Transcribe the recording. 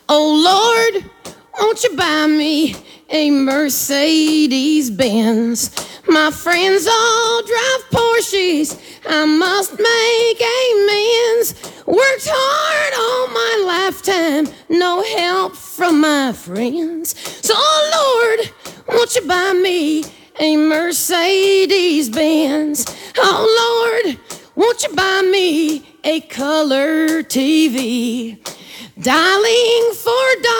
Oh Lord, won't you buy me a Mercedes-Benz? My friends all drive Porsches, I must make amends. Worked hard all my lifetime, no help from my friends. So Lord, won't you buy me a Mercedes-Benz? Oh Lord, won't you buy me a color TV? Dialing for